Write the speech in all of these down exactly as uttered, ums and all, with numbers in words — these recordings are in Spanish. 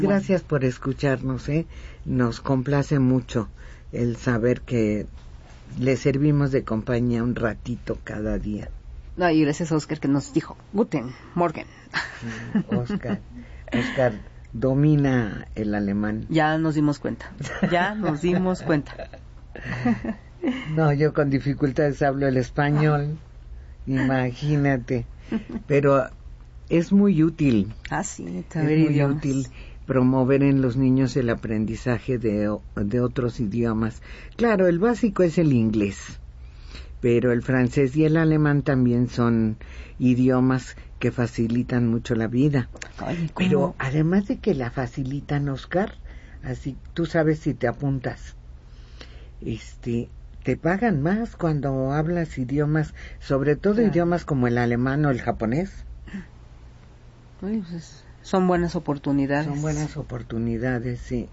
Gracias por escucharnos, ¿eh? Nos complace mucho el saber que le servimos de compañía un ratito cada día. No, y gracias a Oscar que nos dijo Guten Morgen. Sí, Oscar, Oscar domina el alemán. Ya nos dimos cuenta, ya nos dimos cuenta. No, yo con dificultades hablo el español, imagínate, pero es muy útil. Ah, sí, saber es muy idiomas. útil promover en los niños el aprendizaje de, de otros idiomas. Claro, el básico es el inglés, pero el francés y el alemán también son idiomas que facilitan mucho la vida. Ay, pero además de que la facilitan, Oscar, así tú sabes si te apuntas, este, te pagan más cuando hablas idiomas, sobre todo claro. idiomas como el alemán o el japonés. Uy, pues, son buenas oportunidades. Son buenas oportunidades, sí.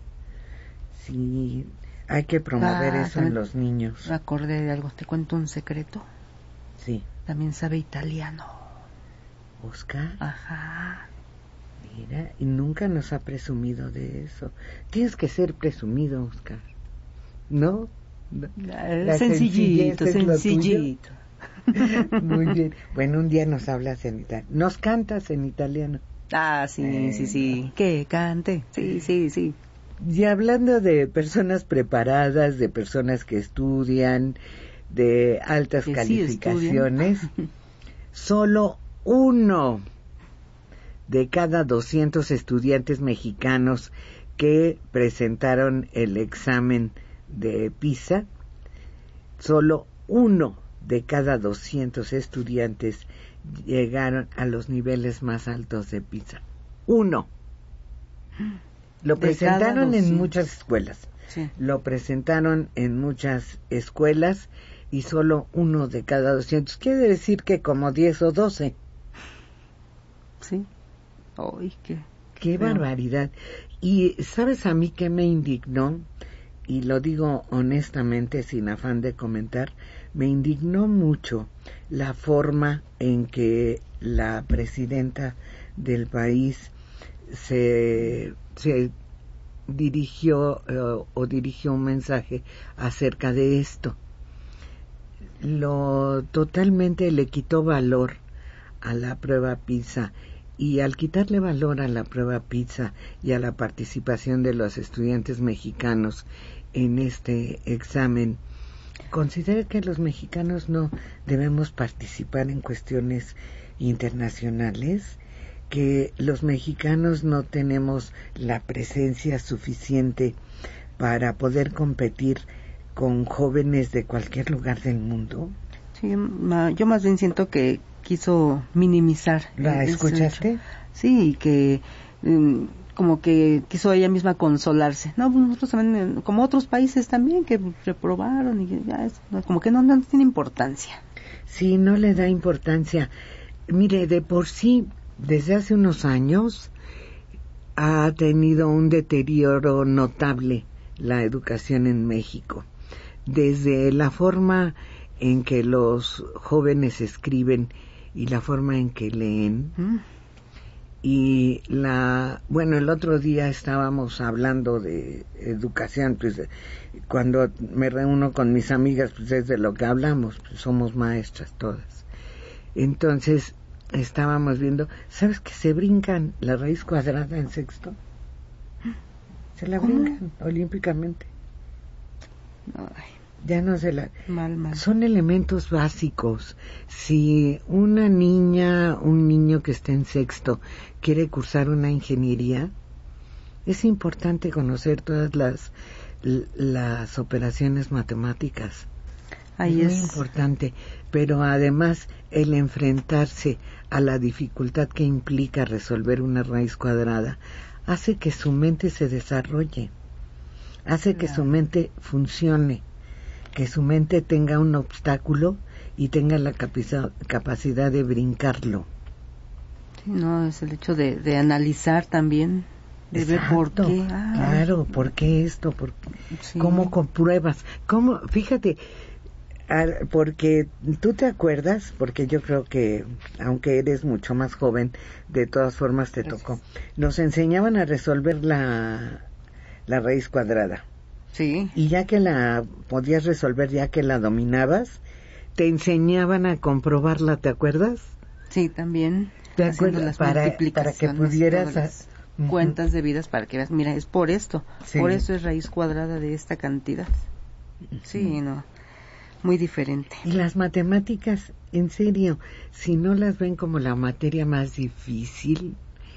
Sí, hay que promover ah, eso en los niños. Me acordé de algo, te cuento un secreto. Sí. También sabe italiano. ¿Oscar? Ajá. Mira, y nunca nos ha presumido de eso. Tienes que ser presumido, Oscar. ¿No? La sencillito, sencillito. Muy bien. Bueno, un día nos hablas en italiano. Nos cantas en italiano. Ah, sí, eh, sí, sí. Que cante. Sí, sí, sí. Y hablando de personas preparadas, de personas que estudian, de altas que calificaciones, sí solo uno de cada doscientos estudiantes mexicanos que presentaron el examen de PISA, solo uno de cada doscientos estudiantes llegaron a los niveles más altos de PISA. Uno. Lo presentaron en muchas escuelas. Sí. Lo presentaron en muchas escuelas y solo uno de cada doscientos. Quiere decir que como diez o doce. Sí. Ay, qué... Qué feo. Barbaridad. Y ¿sabes a mí qué me indignó? Y lo digo honestamente, sin afán de comentar, me indignó mucho la forma en que la presidenta del país se, se dirigió uh, o dirigió un mensaje acerca de esto. Lo totalmente le quitó valor a la prueba PISA, y al quitarle valor a la prueba PISA y a la participación de los estudiantes mexicanos en este examen, considera que los mexicanos no debemos participar en cuestiones internacionales, que los mexicanos no tenemos la presencia suficiente para poder competir con jóvenes de cualquier lugar del mundo. Sí, yo más bien siento que quiso minimizar. ¿La escuchaste? Sí, que um, como que quiso ella misma consolarse. No, nosotros también, como otros países también que reprobaron y ya es, como que no, no tiene importancia. Sí, no le da importancia. Mire, de por sí, desde hace unos años ha tenido un deterioro notable la educación en México. Desde la forma en que los jóvenes escriben y la forma en que leen. Mm. Y la, bueno, el otro día estábamos hablando de educación, pues cuando me reúno con mis amigas, pues es de lo que hablamos, pues somos maestras todas. Entonces, estábamos viendo, ¿sabes que se brincan la raíz cuadrada en sexto? Se la ¿Cómo? brincan olímpicamente. Ay. Ya no se la... Mal, mal. Son elementos básicos. Si una niña, un niño que está en sexto quiere cursar una ingeniería, es importante conocer todas las las operaciones matemáticas. Ahí es es muy importante, pero además el enfrentarse a la dificultad que implica resolver una raíz cuadrada hace que su mente se desarrolle, hace que su mente funcione, que su mente tenga un obstáculo y tenga la capacidad, capacidad de brincarlo. Sí, no, es el hecho de, de analizar también, de Exacto, ver por qué. Ah, claro, ¿por qué esto? ¿Por qué? sí. ¿Cómo compruebas? ¿Cómo? Fíjate, Porque tú te acuerdas, porque yo creo que, aunque eres mucho más joven, de todas formas te Gracias. tocó. Nos enseñaban a resolver la, la raíz cuadrada. Sí. Y ya que la podías resolver, ya que la dominabas, te enseñaban a comprobarla, ¿te acuerdas? Sí, también. ¿Te haciendo acuerdas? las Para, para que multiplicaciones, pudieras... todas las uh-huh. cuentas debidas para que veas, mira, es por esto, Sí. por eso es raíz cuadrada de esta cantidad. Uh-huh. Sí, no, muy diferente. Y las matemáticas, en serio, si no las ven como la materia más difícil,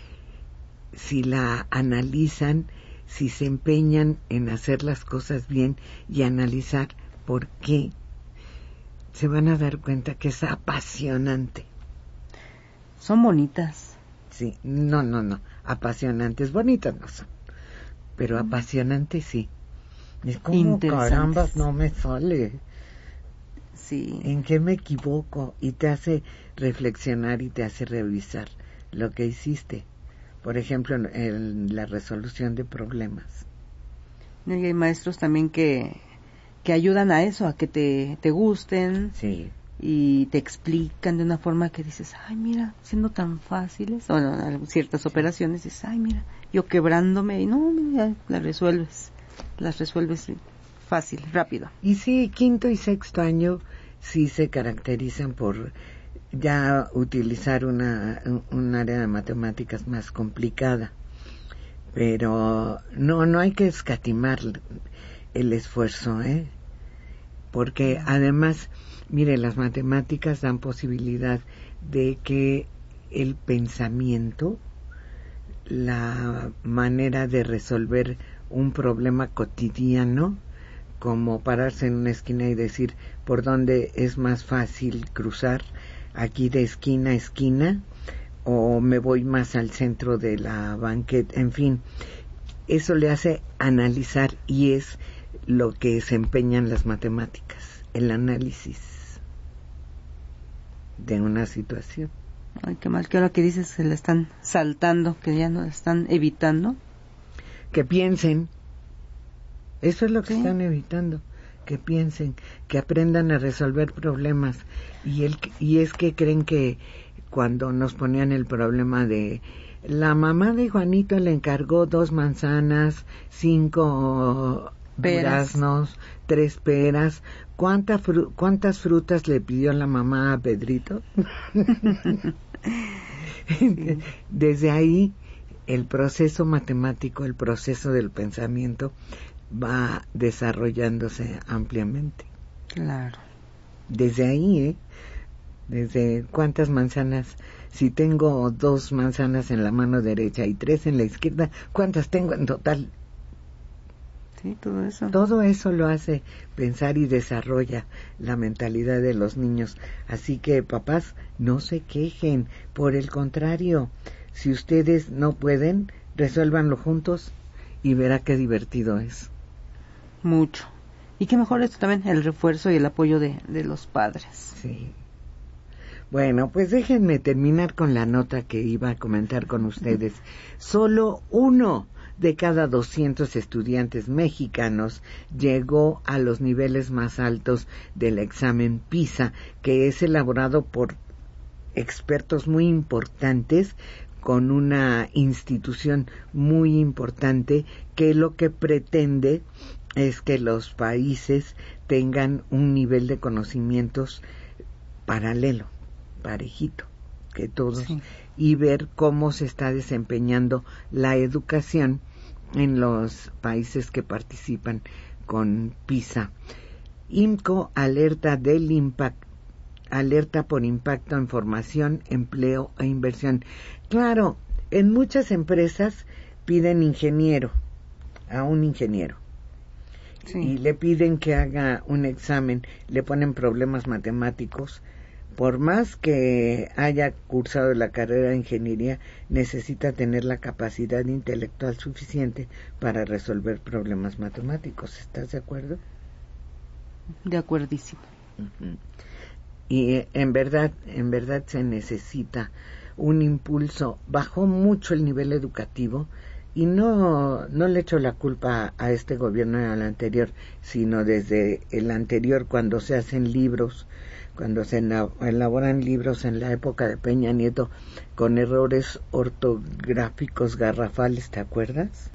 si la analizan, si se empeñan en hacer las cosas bien y analizar por qué, se van a dar cuenta que es apasionante. Son bonitas. Sí, no, no, no, apasionantes, bonitas no son, pero mm. apasionantes sí. Es como, carambas, no me sale. Sí. ¿En qué me equivoco? Y te hace reflexionar y te hace revisar lo que hiciste. Por ejemplo, en, en la resolución de problemas. Y hay maestros también que, que ayudan a eso, a que te, te gusten. Sí. Y te explican de una forma que dices, ay, mira, siendo tan fáciles, o no, ciertas operaciones, dices, ay, mira, yo quebrándome, y no, mira, las resuelves, las resuelves fácil, rápido. Y sí, quinto y sexto año sí se caracterizan por ya utilizar una un área de matemáticas más complicada, pero no, no hay que escatimar el esfuerzo, ¿eh? Porque además, mire, las matemáticas dan posibilidad de que el pensamiento, la manera de resolver un problema cotidiano, como pararse en una esquina y decir por dónde es más fácil cruzar, aquí de esquina a esquina, o me voy más al centro de la banqueta, en fin, eso le hace analizar, y es lo que desempeñan las matemáticas, el análisis de una situación. Ay, qué mal que ahora que dices se la están saltando, que ya no la están evitando. Que piensen, eso es lo que ¿sí? están evitando, que piensen, que aprendan a resolver problemas. Y, el, y es que creen que cuando nos ponían el problema de la mamá de Juanito le encargó dos manzanas, cinco duraznos, tres peras, ¿Cuánta fru- ¿cuántas frutas le pidió la mamá a Pedrito? Sí. Desde ahí el proceso matemático, el proceso del pensamiento va desarrollándose ampliamente. Claro. Desde ahí, ¿eh? Desde cuántas manzanas, si tengo dos manzanas en la mano derecha y tres en la izquierda, ¿cuántas tengo en total? Sí, todo eso. Todo eso lo hace pensar y desarrolla la mentalidad de los niños. Así que, papás, no se quejen. Por el contrario, si ustedes no pueden, resuélvanlo juntos y verá qué divertido es. Mucho. Y qué mejor esto también, el refuerzo y el apoyo de, de los padres. Sí. Bueno, pues déjenme terminar con la nota que iba a comentar con ustedes. Solo uno de cada doscientos estudiantes mexicanos llegó a los niveles más altos del examen PISA, que es elaborado por expertos muy importantes, con una institución muy importante, que lo que pretende es que los países tengan un nivel de conocimientos paralelo, parejito, que todos, sí. Y ver cómo se está desempeñando la educación en los países que participan con PISA. IMCO alerta del impacto, alerta por impacto en formación, empleo e inversión. Claro, en muchas empresas piden ingeniero, a un ingeniero, sí. Y le piden que haga un examen, le ponen problemas matemáticos. Por más que haya cursado la carrera de ingeniería, necesita tener la capacidad intelectual suficiente para resolver problemas matemáticos. ¿Estás de acuerdo? De acuerdísimo. Uh-huh. Y en verdad, en verdad se necesita un impulso. Bajó mucho el nivel educativo y no, no le echo la culpa a este gobierno y al anterior, sino desde el anterior, cuando se hacen libros, cuando se elaboran libros en la época de Peña Nieto con errores ortográficos garrafales, ¿te acuerdas?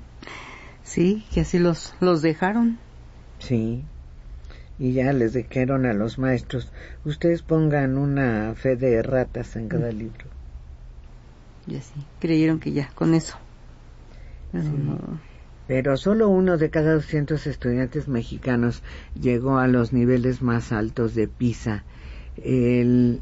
Sí, que así los, los dejaron. Sí, y ya les dijeron a los maestros, ustedes pongan una fe de erratas en cada mm. libro. Y así, creyeron que ya, con eso. Sí. No. Pero solo uno de cada doscientos estudiantes mexicanos llegó a los niveles más altos de PISA. El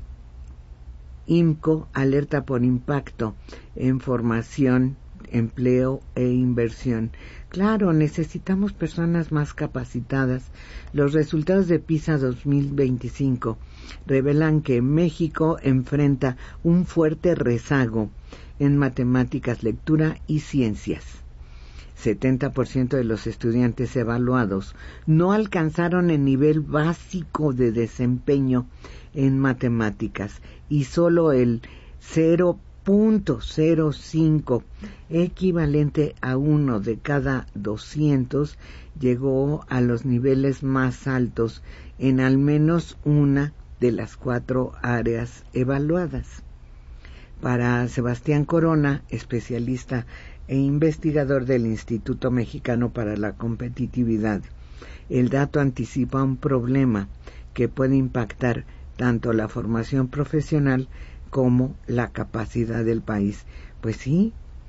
I M C O alerta por impacto en formación, empleo e inversión. Claro, necesitamos personas más capacitadas. Los resultados de PISA dos mil veinticinco revelan que México enfrenta un fuerte rezago en matemáticas, lectura y ciencias. setenta por ciento de los estudiantes evaluados no alcanzaron el nivel básico de desempeño en matemáticas y solo el cero punto cero cinco, equivalente a uno de cada doscientos, llegó a los niveles más altos en al menos una de las cuatro áreas evaluadas. Para Sebastián Corona, especialista e investigador del Instituto Mexicano para la Competitividad, el dato anticipa un problema que puede impactar tanto la formación profesional como la capacidad del país. Pues sí,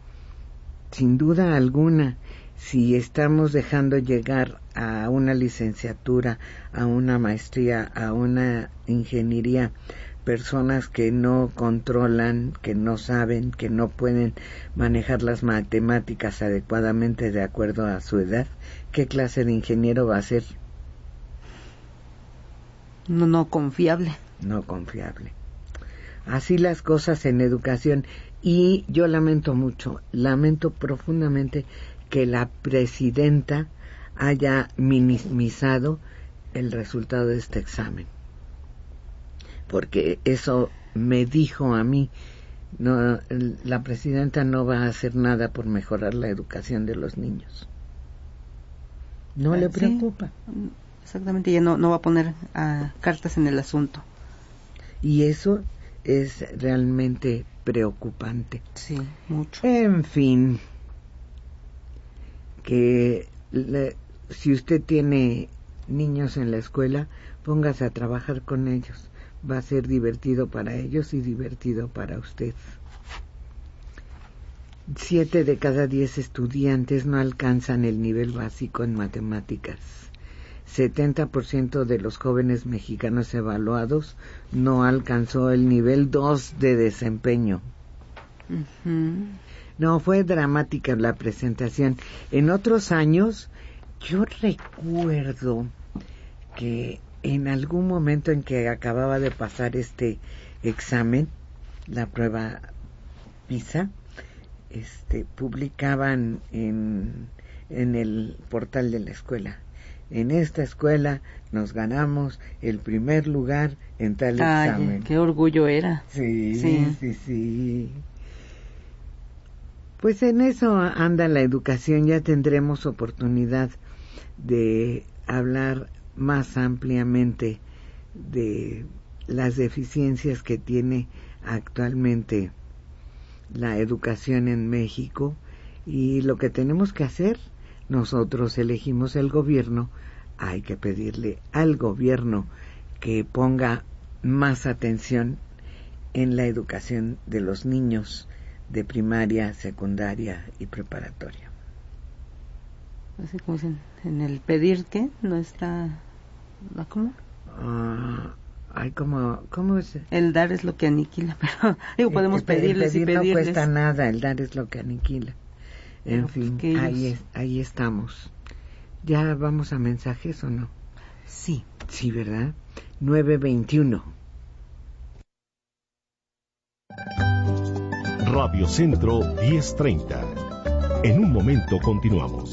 sin duda alguna, si estamos dejando llegar a una licenciatura, a una maestría, a una ingeniería, personas que no controlan, que no saben, que no pueden manejar las matemáticas adecuadamente de acuerdo a su edad, ¿qué clase de ingeniero va a ser? No, no confiable. No confiable. Así las cosas en educación, y yo lamento mucho, lamento profundamente que la presidenta haya minimizado el resultado de este examen, porque eso me dijo a mí, no, la presidenta no va a hacer nada por mejorar la educación de los niños. No ah, le preocupa. Sí, exactamente, ella no, no va a poner uh, cartas en el asunto. Y eso es realmente preocupante. Sí, mucho. En fin, que le, si usted tiene niños en la escuela, póngase a trabajar con ellos. Va a ser divertido para ellos y divertido para usted. Siete de cada diez estudiantes no alcanzan el nivel básico en matemáticas. setenta por ciento de los jóvenes mexicanos evaluados no alcanzó el nivel dos de desempeño. Uh-huh. No, fue dramática la presentación. En otros años, yo recuerdo que en algún momento en que acababa de pasar este examen, la prueba PISA, este, publicaban en, en el portal de la escuela: en esta escuela nos ganamos el primer lugar en tal Ay, examen. Qué orgullo era. Sí, sí, sí, sí. Pues en eso anda la educación. Ya tendremos oportunidad de hablar más ampliamente de las deficiencias que tiene actualmente la educación en México, y lo que tenemos que hacer. Nosotros elegimos el gobierno, hay que pedirle al gobierno que ponga más atención en la educación de los niños de primaria, secundaria y preparatoria. Así como dicen, en el pedir, ¿qué? No está... ¿Cómo? Uh, hay como... ¿Cómo es? El dar es lo que aniquila, pero digo, podemos el, pedirles el pedir y pedirles. no cuesta nada, el dar es lo que aniquila. En Pero fin, pues ahí, es, ahí estamos. ¿Ya vamos a mensajes o no? Sí. Sí, ¿verdad? nueve veintiuno. Radio Centro diez treinta. En un momento continuamos.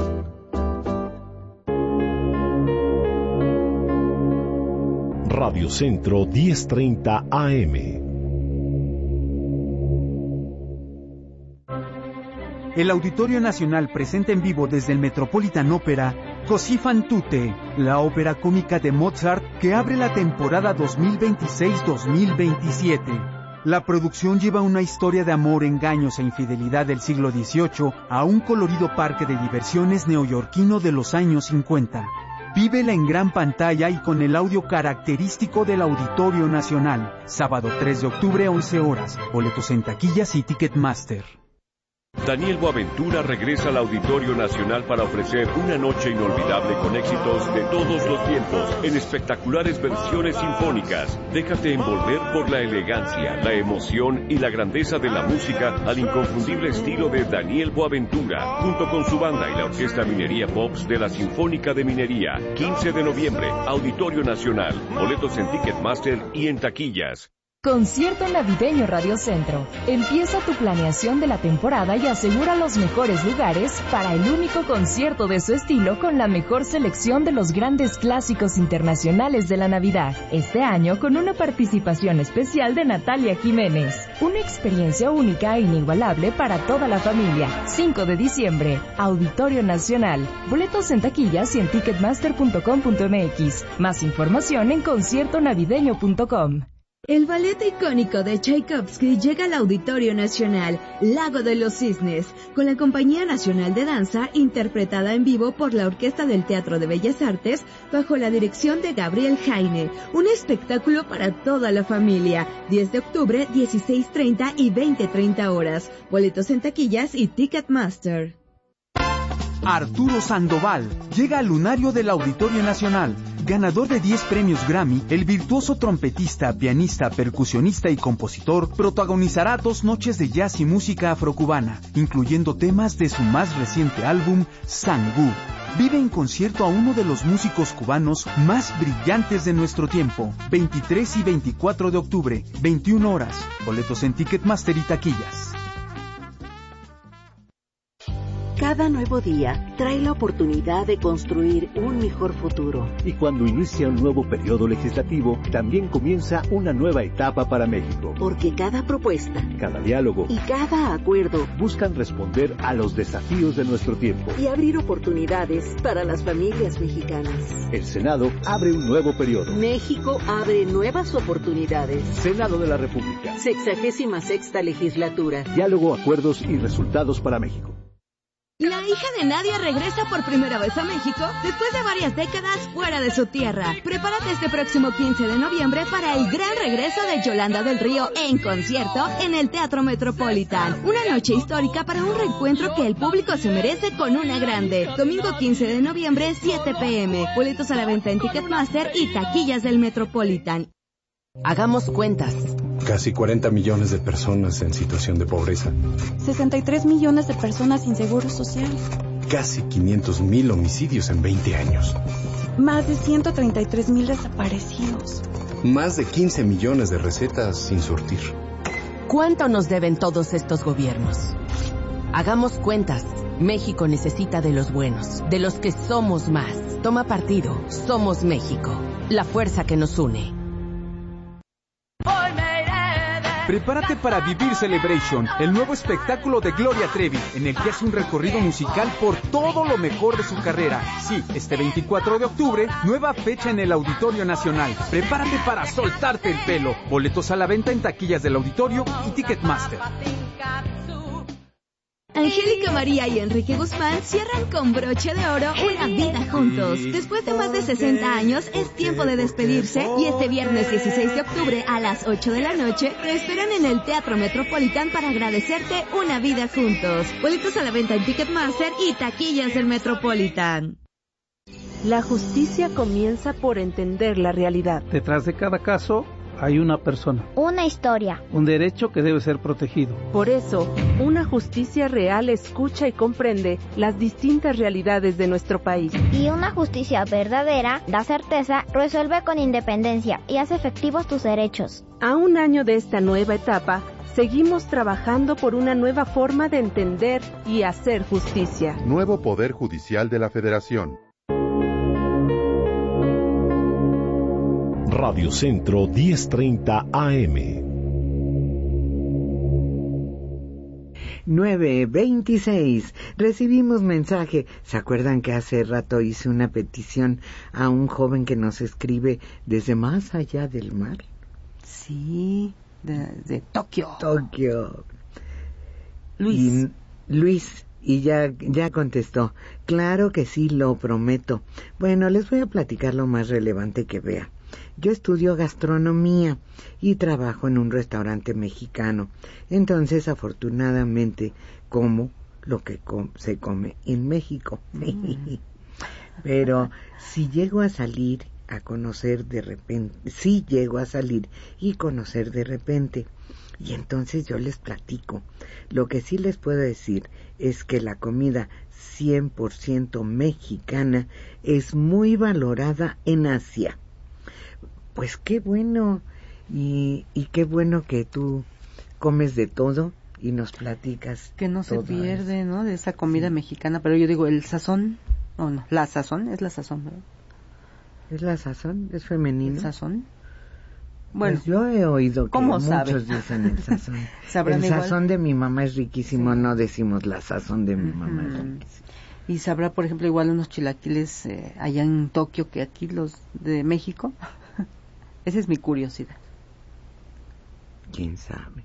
Radio Centro diez treinta A M. el Auditorio Nacional presenta en vivo desde el Metropolitan Opera Così fan tutte, la ópera cómica de Mozart que abre la temporada dos mil veintiséis dos mil veintisiete. La producción lleva una historia de amor, engaños e infidelidad del siglo dieciocho a un colorido parque de diversiones neoyorquino de los años cincuenta. Vívela en gran pantalla y con el audio característico del Auditorio Nacional. Sábado tres de octubre, once horas. Boletos en taquillas y Ticketmaster. Daniel Boaventura regresa al Auditorio Nacional para ofrecer una noche inolvidable con éxitos de todos los tiempos en espectaculares versiones sinfónicas. Déjate envolver por la elegancia, la emoción y la grandeza de la música al inconfundible estilo de Daniel Boaventura, junto con su banda y la Orquesta Minería Pops de la Sinfónica de Minería. quince de noviembre, Auditorio Nacional. Boletos en Ticketmaster y en taquillas. Concierto navideño Radio Centro. Empieza tu planeación de la temporada y asegura los mejores lugares para el único concierto de su estilo con la mejor selección de los grandes clásicos internacionales de la Navidad. Este año con una participación especial de Natalia Jiménez. Una experiencia única e inigualable para toda la familia. cinco de diciembre, Auditorio Nacional. Boletos en taquillas y en ticketmaster punto com punto m x. Más información en concierto navideño punto com. El ballet icónico de Tchaikovsky llega al Auditorio Nacional, Lago de los Cisnes, con la Compañía Nacional de Danza, interpretada en vivo por la Orquesta del Teatro de Bellas Artes, bajo la dirección de Gabriel Heine. Un espectáculo para toda la familia. diez de octubre, dieciséis treinta y veinte treinta horas. Boletos en taquillas y Ticketmaster. Arturo Sandoval llega al lunario del Auditorio Nacional. Ganador de diez premios Grammy, el virtuoso trompetista, pianista, percusionista y compositor protagonizará dos noches de jazz y música afrocubana, incluyendo temas de su más reciente álbum, Sangú. Vive en concierto a uno de los músicos cubanos más brillantes de nuestro tiempo. veintitrés y veinticuatro de octubre, veintiuna horas. Boletos en Ticketmaster y taquillas. Cada nuevo día trae la oportunidad de construir un mejor futuro. Y cuando inicia un nuevo periodo legislativo, también comienza una nueva etapa para México. Porque cada propuesta, cada diálogo y cada acuerdo buscan responder a los desafíos de nuestro tiempo y abrir oportunidades para las familias mexicanas. El Senado abre un nuevo periodo. México abre nuevas oportunidades. Senado de la República. Sexagésima sexta legislatura. Diálogo, acuerdos y resultados para México. La hija de Nadia regresa por primera vez a México después de varias décadas fuera de su tierra. Prepárate este próximo quince de noviembre para el gran regreso de Yolanda del Río en concierto en el Teatro Metropolitan. Una noche histórica para un reencuentro que el público se merece con una grande. Domingo quince de noviembre, siete pe eme. Boletos a la venta en Ticketmaster y taquillas del Metropolitan. Hagamos cuentas. Casi cuarenta millones de personas en situación de pobreza. sesenta y tres millones de personas sin seguro social. Casi quinientos mil homicidios en veinte años. Más de ciento treinta y tres mil desaparecidos. Más de quince millones de recetas sin surtir. ¿Cuánto nos deben todos estos gobiernos? Hagamos cuentas. México necesita de los buenos, de los que somos más. Toma partido. Somos México. La fuerza que nos une. Prepárate para Vivir Celebration, el nuevo espectáculo de Gloria Trevi, en el que hace un recorrido musical por todo lo mejor de su carrera. Sí, este veinticuatro de octubre, nueva fecha en el Auditorio Nacional. Prepárate para soltarte el pelo. Boletos a la venta en taquillas del Auditorio y Ticketmaster. Angélica María y Enrique Guzmán cierran con broche de oro una vida juntos. Después de más de sesenta años, es tiempo de despedirse y este viernes dieciséis de octubre a las ocho de la noche te esperan en el Teatro Metropolitan para agradecerte una vida juntos. Boletos a la venta en Ticketmaster y taquillas del Metropolitan. La justicia comienza por entender la realidad. Detrás de cada caso hay una persona. Una historia. Un derecho que debe ser protegido. Por eso, una justicia real escucha y comprende las distintas realidades de nuestro país. Y una justicia verdadera da certeza, resuelve con independencia y hace efectivos tus derechos. A un año de esta nueva etapa, seguimos trabajando por una nueva forma de entender y hacer justicia. Nuevo Poder Judicial de la Federación. Radio Centro diez treinta A M. nueve veintiséis. Recibimos mensaje. ¿Se acuerdan que hace rato hice una petición a un joven que nos escribe desde más allá del mar? Sí, de, de Tokio. Tokio. Luis. Y, Luis, y ya, ya contestó. Claro que sí, lo prometo. Bueno, les voy a platicar lo más relevante que vea. Yo estudio gastronomía y trabajo en un restaurante mexicano. Entonces, afortunadamente, como lo que com- se come en México. Mm. Pero si llego a salir a conocer de repente, si llego a salir y conocer de repente, y entonces yo les platico. Lo que sí les puedo decir es que la comida cien por ciento mexicana es muy valorada en Asia. Pues qué bueno, y, y qué bueno que tú comes de todo y nos platicas. Que no se pierde, eso. ¿no? De esa comida sí. mexicana, pero yo digo, el sazón, o no, la sazón, es la sazón, ¿verdad? ¿Es la sazón? ¿Es femenino? ¿El sazón? Bueno, pues yo he oído que ¿cómo muchos sabe? dicen el sazón. El igual? sazón de mi mamá es riquísimo, sí. No decimos la sazón de mi uh-huh. mamá es riquísimo. Y sabrá, por ejemplo, igual unos chilaquiles eh, allá en Tokio que aquí los de México. Esa es mi curiosidad. ¿Quién sabe?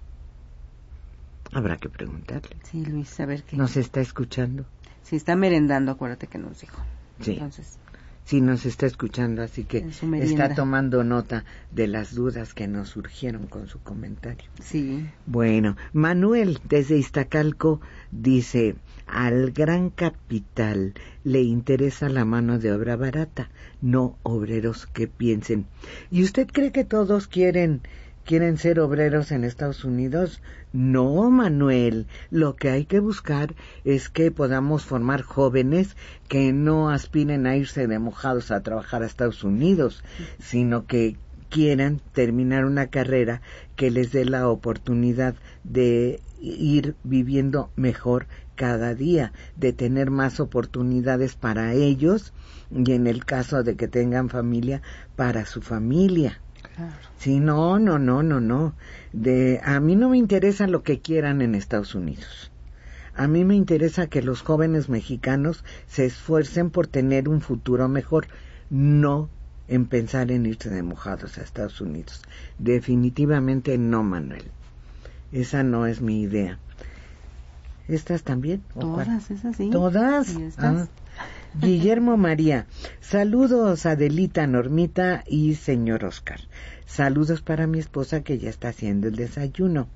Habrá que preguntarle. Sí, Luis, a ver qué. ¿Nos está escuchando? Sí, está merendando, acuérdate que nos dijo. Sí. Entonces. Sí, nos está escuchando, así que está tomando nota de las dudas que nos surgieron con su comentario. Sí. Bueno, Manuel desde Iztacalco dice, al gran capital le interesa la mano de obra barata, no obreros que piensen. ¿Y usted cree que todos quieren quieren ser obreros en Estados Unidos? No, Manuel, lo que hay que buscar es que podamos formar jóvenes que no aspiren a irse de mojados a trabajar a Estados Unidos, sino que quieran terminar una carrera que les dé la oportunidad de ir viviendo mejor cada día, de tener más oportunidades para ellos y en el caso de que tengan familia, para su familia. Claro. Sí, no, no, no, no, no. De, a mí no me interesa lo que quieran en Estados Unidos. A mí me interesa que los jóvenes mexicanos se esfuercen por tener un futuro mejor, no en pensar en irse de mojados a Estados Unidos. Definitivamente no, Manuel. Esa no es mi idea. ¿Estas también? Todas, esas sí. ¿Todas? Ah. Guillermo María, saludos Adelita, Normita y señor Oscar. Saludos para mi esposa que ya está haciendo el desayuno.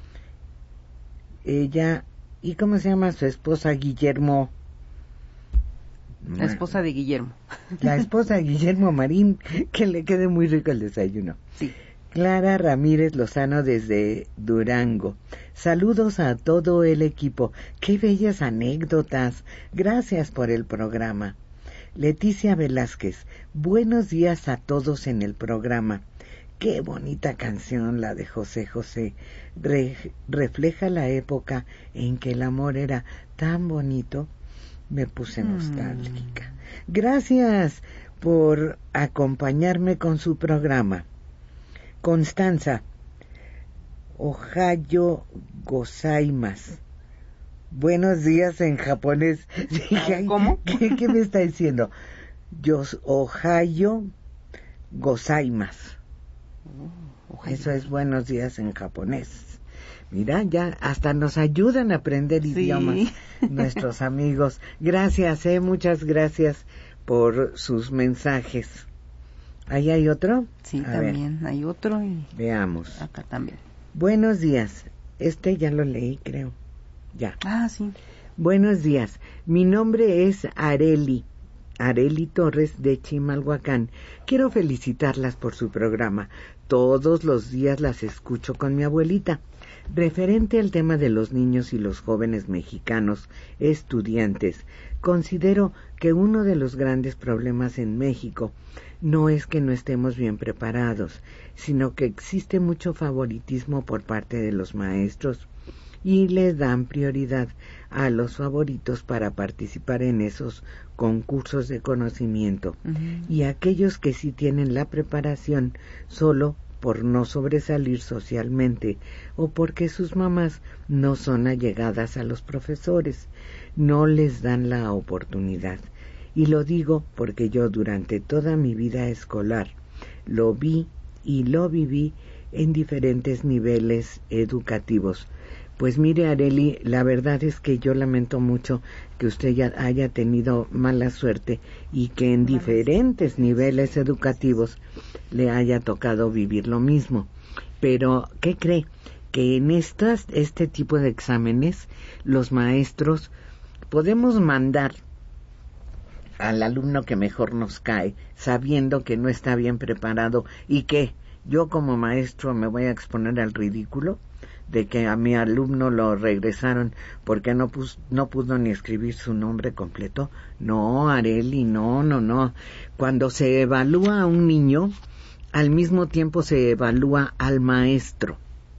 Ella, ¿y cómo se llama su esposa? Guillermo. La esposa de Guillermo. La esposa de Guillermo Marín, que le quede muy rico el desayuno. Sí. Clara Ramírez Lozano desde Durango. Saludos a todo el equipo. Qué bellas anécdotas. Gracias por el programa. Leticia Velázquez. Buenos días a todos en el programa. Qué bonita canción la de José José. Re- refleja la época en que el amor era tan bonito. Me puse nostálgica. Mm. Gracias por acompañarme con su programa. Constanza, Ohayo gozaimasu. Buenos días en japonés. ¿Cómo? ¿Qué, qué me está diciendo? Yo, Ohayo gozaimasu. Oh, Eso es buenos días en japonés. Mira, ya hasta nos ayudan a aprender sí. idiomas nuestros amigos. Gracias, eh, muchas gracias por sus mensajes. ¿Ahí hay otro? Sí, a también ver. hay otro. Y veamos. Acá también. Buenos días. Este ya lo leí, creo. Ya. Ah, sí. Buenos días. Mi nombre es Areli. Areli Torres de Chimalhuacán. Quiero felicitarlas por su programa. Todos los días las escucho con mi abuelita. Referente al tema de los niños y los jóvenes mexicanos estudiantes, considero que uno de los grandes problemas en México no es que no estemos bien preparados, sino que existe mucho favoritismo por parte de los maestros y le dan prioridad a los favoritos para participar en esos concursos de conocimiento. Uh-huh. Y aquellos que sí tienen la preparación solo por no sobresalir socialmente o porque sus mamás no son allegadas a los profesores, no les dan la oportunidad. Y lo digo porque yo durante toda mi vida escolar lo vi y lo viví en diferentes niveles educativos. Pues mire, Arely, la verdad es que yo lamento mucho que usted ya haya tenido mala suerte y que en diferentes niveles educativos le haya tocado vivir lo mismo. Pero, ¿qué cree? Que en estas, este tipo de exámenes, los maestros podemos mandar al alumno que mejor nos cae, sabiendo que no está bien preparado y que yo como maestro me voy a exponer al ridículo de que a mi alumno lo regresaron porque no, pus, no pudo ni escribir su nombre completo. No, Arely, no, no, no. Cuando se evalúa a un niño, al mismo tiempo se evalúa al maestro.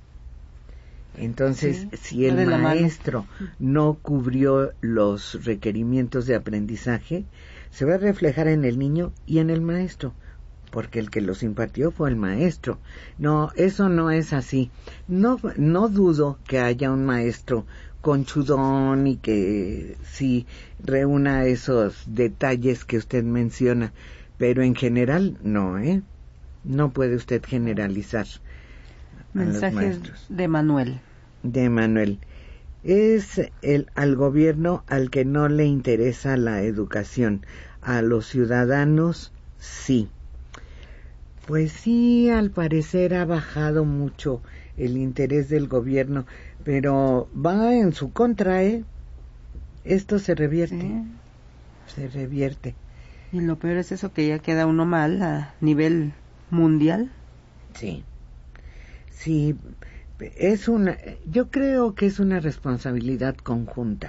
Entonces, sí, si el maestro no cubrió los requerimientos de aprendizaje, se va a reflejar en el niño y en el maestro, porque el que los impartió fue el maestro. No, eso no es así. No, no dudo que haya un maestro conchudón y que sí reúna esos detalles que usted menciona, pero en general no, ¿eh? No puede usted generalizar. Mensajes de Manuel. De Manuel. Es el, al gobierno al que no le interesa la educación. A los ciudadanos, sí. Pues sí, al parecer ha bajado mucho el interés del gobierno, pero va en su contra, ¿eh? Esto se revierte. Sí. Se revierte. Y lo peor es eso, que ya queda uno mal a nivel mundial. Sí. Sí, es una, yo creo que es una responsabilidad conjunta.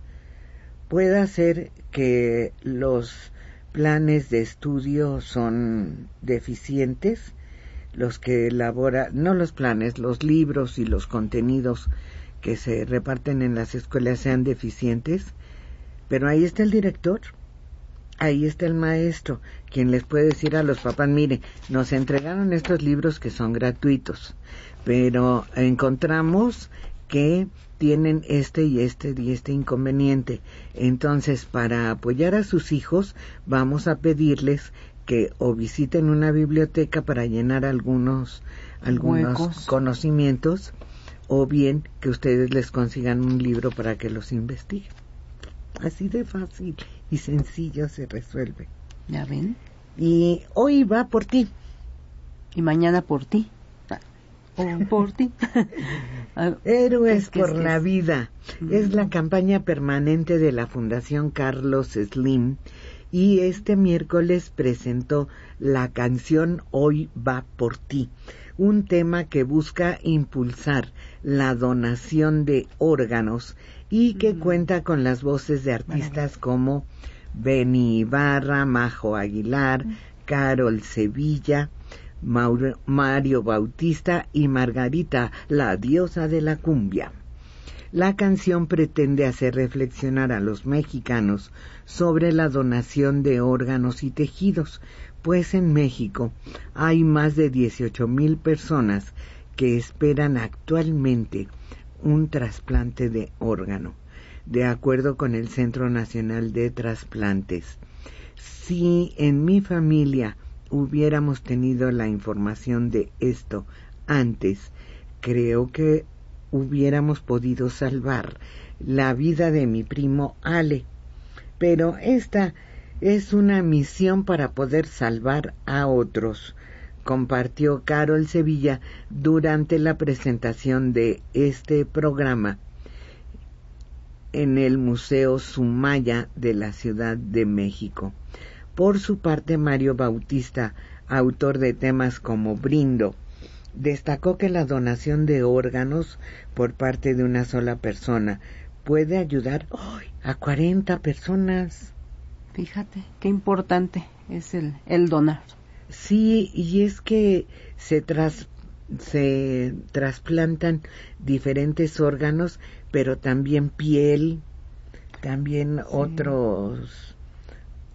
Puede ser que los planes de estudio son deficientes, los que elabora, no los planes, los libros y los contenidos que se reparten en las escuelas sean deficientes, pero ahí está el director, ahí está el maestro, quien les puede decir a los papás, mire, nos entregaron estos libros que son gratuitos, pero encontramos que tienen este y este y este inconveniente. Entonces, para apoyar a sus hijos, vamos a pedirles que o visiten una biblioteca para llenar algunos, algunos Huecos. conocimientos, o bien que ustedes les consigan un libro para que los investiguen. Así de fácil y sencillo se resuelve. ¿Ya ven? Y hoy va por ti. Y mañana por ti. O por ti. Héroes por es, la es. vida. Mm. Es la campaña permanente de la Fundación Carlos Slim y este miércoles presentó la canción Hoy va por ti, un tema que busca impulsar la donación de órganos y que mm. cuenta con las voces de artistas bueno. como Benny Ibarra, Majo Aguilar, mm. Carol Sevilla, Mauro, Mario Bautista y Margarita, la diosa de la cumbia. La canción pretende hacer reflexionar a los mexicanos sobre la donación de órganos y tejidos, pues en México hay más de dieciocho mil personas que esperan actualmente un trasplante de órgano, de acuerdo con el Centro Nacional de Trasplantes. Si en mi familia hubiéramos tenido la información de esto antes, creo que hubiéramos podido salvar la vida de mi primo Ale. Pero esta es una misión para poder salvar a otros, compartió Carol Sevilla durante la presentación de este programa en el Museo Sumaya de la Ciudad de México. Por su parte, Mario Bautista, autor de temas como Brindo, destacó que la donación de órganos por parte de una sola persona puede ayudar ¡oh! a cuarenta personas. Fíjate, qué importante es el, el donar. Sí, y es que se, tras, se trasplantan diferentes órganos, pero también piel, también sí. otros...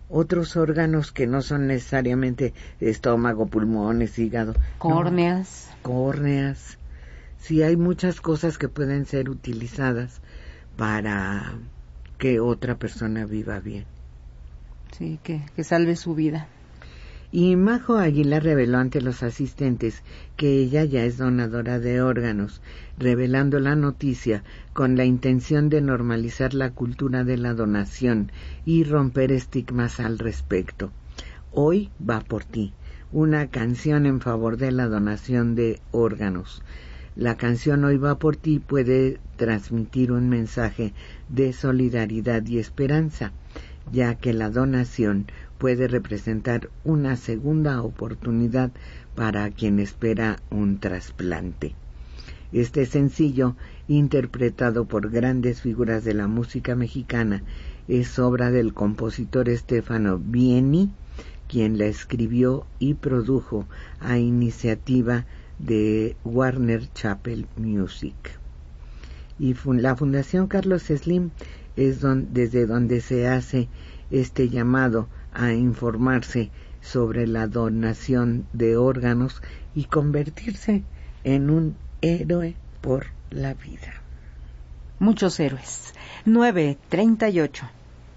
otros órganos que no son necesariamente estómago, pulmones, hígado. Córneas. No, córneas. Sí, hay muchas cosas que pueden ser utilizadas para que otra persona viva bien. Sí, que, que salve su vida. Y Majo Aguilar reveló ante los asistentes que ella ya es donadora de órganos, revelando la noticia con la intención de normalizar la cultura de la donación y romper estigmas al respecto. Hoy va por ti, una canción en favor de la donación de órganos. La canción Hoy va por ti puede transmitir un mensaje de solidaridad y esperanza, ya que la donación puede representar una segunda oportunidad para quien espera un trasplante. Este sencillo, interpretado por grandes figuras de la música mexicana, es obra del compositor Stefano Bieni, quien la escribió y produjo a iniciativa de Warner Chappell Music. Y la Fundación Carlos Slim es don, desde donde se hace este llamado a informarse sobre la donación de órganos y convertirse en un héroe por la vida. Muchos héroes. nueve treinta y ocho.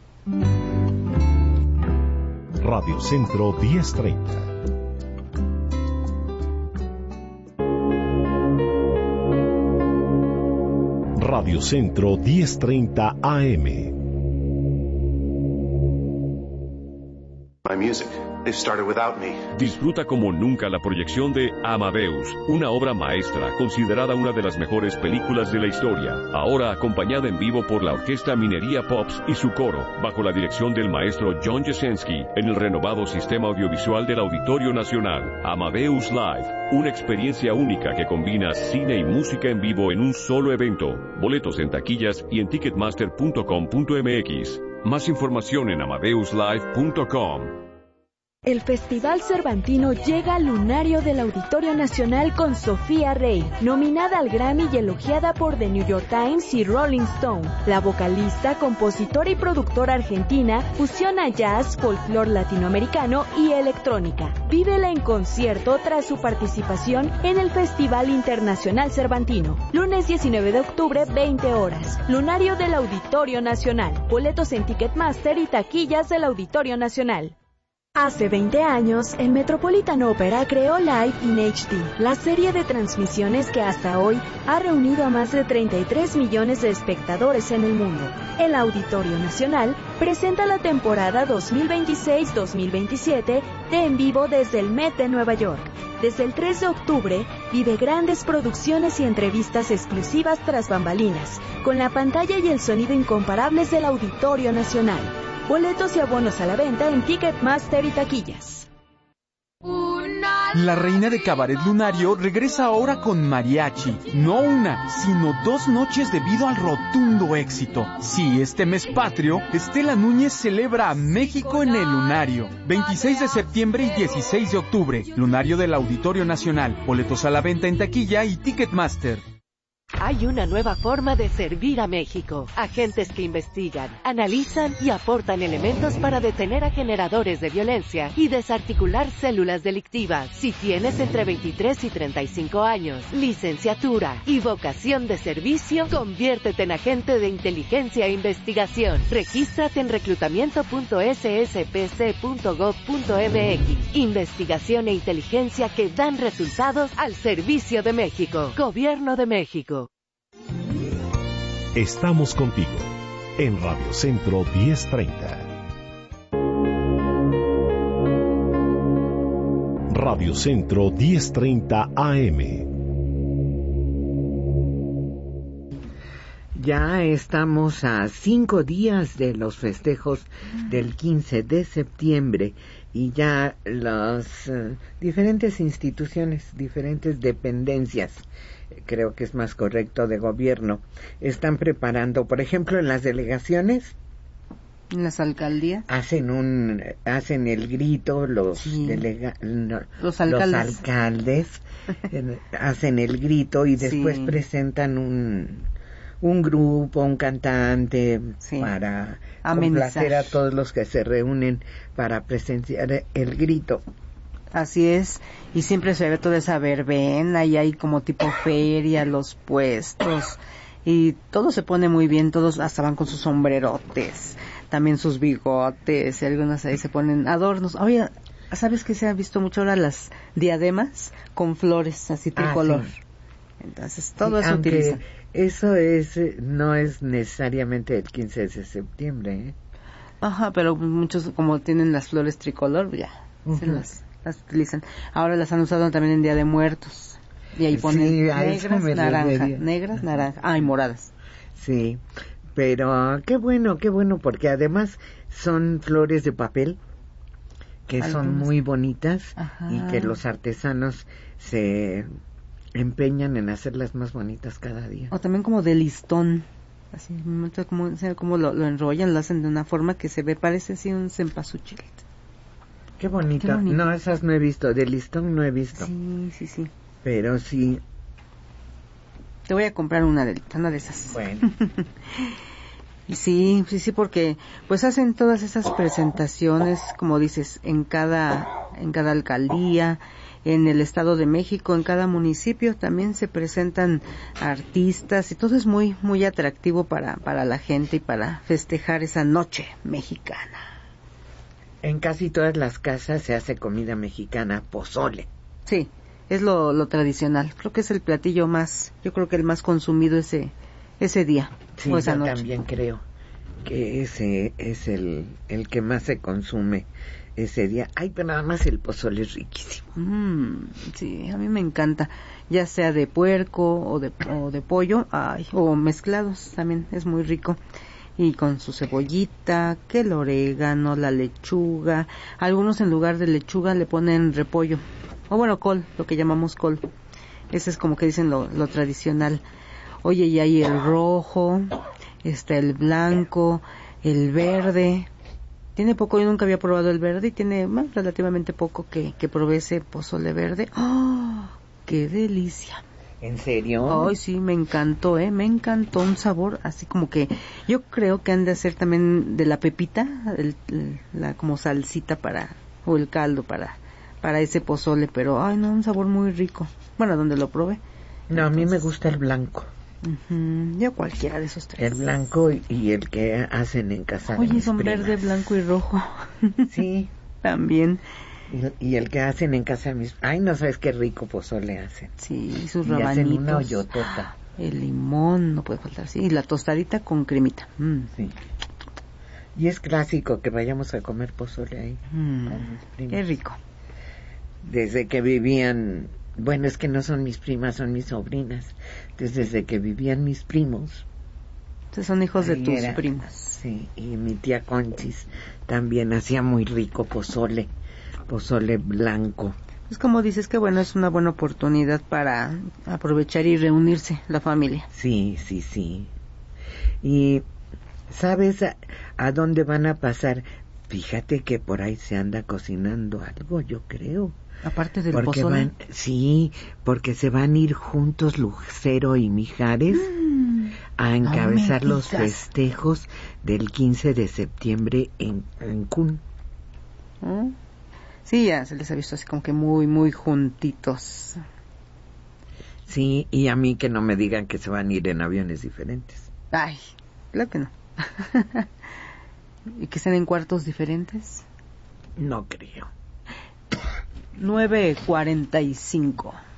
Radio Centro diez treinta. Radio Centro diez treinta A M. My music. They've started without me. Disfruta como nunca la proyección de Amadeus, una obra maestra considerada una de las mejores películas de la historia, ahora acompañada en vivo por la Orquesta Minería Pops y su coro, bajo la dirección del maestro John Jasenski, en el renovado sistema audiovisual del Auditorio Nacional. Amadeus Live, una experiencia única que combina cine y música en vivo en un solo evento. Boletos en taquillas y en ticketmaster punto com punto m x. Más información en amadeus live punto com. El Festival Cervantino llega al lunario del Auditorio Nacional con Sofía Rey, nominada al Grammy y elogiada por The New York Times y Rolling Stone. La vocalista, compositora y productora argentina fusiona jazz, folclore latinoamericano y electrónica. Vívela en concierto tras su participación en el Festival Internacional Cervantino. Lunes diecinueve de octubre, veinte horas. Lunario del Auditorio Nacional. Boletos en Ticketmaster y taquillas del Auditorio Nacional. Hace veinte años, el Metropolitan Opera creó Live in H D, la serie de transmisiones que hasta hoy ha reunido a más de treinta y tres millones de espectadores en el mundo. El Auditorio Nacional presenta la temporada dos mil veintiséis dos mil veintisiete de En Vivo desde el Met de Nueva York. Desde el tres de octubre, vive grandes producciones y entrevistas exclusivas tras bambalinas, con la pantalla y el sonido incomparables del Auditorio Nacional. Boletos y abonos a la venta en Ticketmaster y taquillas. La reina de Cabaret Lunario regresa ahora con mariachi. No una, sino dos noches debido al rotundo éxito. Sí, este mes patrio, Estela Núñez celebra a México en el Lunario. veintiséis de septiembre y dieciséis de octubre. Lunario del Auditorio Nacional. Boletos a la venta en taquilla y Ticketmaster. Hay una nueva forma de servir a México. Agentes que investigan, analizan y aportan elementos para detener a generadores de violencia y desarticular células delictivas. Si tienes entre veintitrés y treinta y cinco años, licenciatura y vocación de servicio, conviértete en agente de inteligencia e investigación. Regístrate en reclutamiento punto s s p c punto gov punto m x. Investigación e inteligencia que dan resultados al servicio de México. Gobierno de México. Estamos contigo en Radio Centro diez treinta. Radio Centro diez treinta A M. Ya estamos a cinco días de los festejos del quince de septiembre y ya las uh, diferentes instituciones, diferentes dependencias, creo que es más correcto, de gobierno, están preparando, por ejemplo, en las delegaciones, en las alcaldías, hacen un hacen el grito los sí. delega, no, los alcaldes, los alcaldes hacen el grito y después sí. presentan un un grupo, un cantante, sí, para amenizar, complacer a todos los que se reúnen para presenciar el grito. Así es, y siempre se ve toda esa verbena y hay como tipo feria, los puestos, y todo se pone muy bien, todos hasta van con sus sombrerotes, también sus bigotes, y algunos ahí se ponen adornos. Oye, ¿sabes que se ha visto mucho ahora las diademas con flores así tricolor? Ah, sí. Entonces todo sí, eso utiliza. Eso es, no es necesariamente el quince de septiembre, ¿eh? Ajá, pero muchos como tienen las flores tricolor, ya, uh-huh, se las, las utilizan. Ahora las han usado también en Día de Muertos. Y ahí ponen sí, negras, naranja, negras, naranja, ah, y moradas. Sí, pero qué bueno, qué bueno, porque además son flores de papel que algunas son muy bonitas. Ajá. Y que los artesanos se empeñan en hacerlas más bonitas cada día. O también como de listón, así, como, como lo, lo enrollan, lo hacen de una forma que se ve, parece así un cempasúchil. Qué bonito. Qué bonito. No, esas no he visto, de listón no he visto. Sí, sí, sí. Pero sí. Te voy a comprar una de, una de esas. Bueno. Sí, sí, sí, porque pues hacen todas esas presentaciones, como dices, en cada, en cada alcaldía, en el Estado de México, en cada municipio también se presentan artistas y todo es muy, muy atractivo para, para la gente y para festejar esa noche mexicana. En casi todas las casas se hace comida mexicana, pozole. Sí, es lo, lo tradicional. Creo que es el platillo más, yo creo que el más consumido ese, ese día. Sí, o esa yo noche. También creo que ese es el, el que más se consume ese día. Ay, pero nada más el pozole es riquísimo. Mm, sí, a mí me encanta, ya sea de puerco o de, o de pollo, ay, o mezclados, también es muy rico. Y con su cebollita, que el orégano, la lechuga, algunos en lugar de lechuga le ponen repollo, o bueno, col, lo que llamamos col. Ese es como que dicen lo, lo tradicional. Oye, y hay el rojo, está el blanco, el verde. Tiene poco, yo nunca había probado el verde, y tiene bueno, relativamente poco que, que probé ese pozole verde. ¡Oh, qué delicia! ¿En serio? Ay, sí, me encantó, ¿eh? Me encantó, un sabor así como que yo creo que han de hacer también de la pepita, el, la como salsita para, o el caldo para, para ese pozole, pero ay, no, un sabor muy rico. Bueno, donde lo probé. No, Entonces, a mí me gusta el blanco. Uh-huh. Yo cualquiera de esos tres. El blanco y, y el que hacen en casa. Oye, son verde, blanco y rojo. Sí. También. Y, y el que hacen en casa de mis... Ay, no sabes qué rico pozole hacen. Sí, sus y rabanitos. Hacen una hoyotota. El limón, no puede faltar, sí. Y la tostadita con cremita. Mm. Sí. Y es clásico que vayamos a comer pozole ahí. Mm. Qué rico. Desde que vivían... Bueno, es que no son mis primas, son mis sobrinas. Entonces, desde que vivían mis primos... Entonces son hijos de tus era, primos. Sí, y mi tía Conchis también hacía muy rico pozole. Pozole blanco. Es como dices que bueno, es una buena oportunidad para aprovechar y reunirse la familia. Sí, sí, sí. Y ¿sabes a, a dónde van a pasar? Fíjate que por ahí se anda cocinando algo, yo creo. Aparte del porque pozole. Van, sí, porque se van a ir juntos Lucero y Mijares mm, a encabezar los festejos del quince de septiembre en Cancún. ¿Mm? Sí, ya se les ha visto así como que muy, muy juntitos. Sí, y a mí que no me digan que se van a ir en aviones diferentes. Ay, claro que no. ¿Y que estén en cuartos diferentes? No creo. nueve cuarenta y cinco.